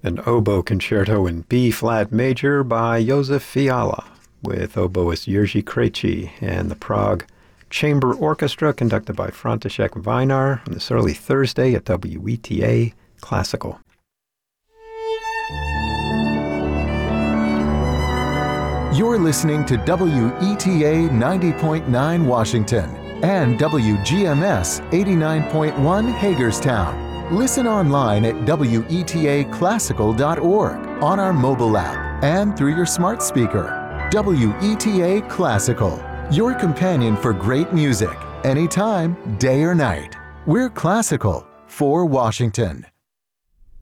An oboe concerto in B-flat major by Josef Fiala, with oboist Jerzy Krejci and the Prague Chamber Orchestra conducted by František Vajnar on this early Thursday at WETA Classical. You're listening to WETA 90.9 Washington and WGMS 89.1 Hagerstown. Listen online at WETAclassical.org, on our mobile app, and through your smart speaker. WETA Classical, your companion for great music, anytime, day or night. We're classical for Washington.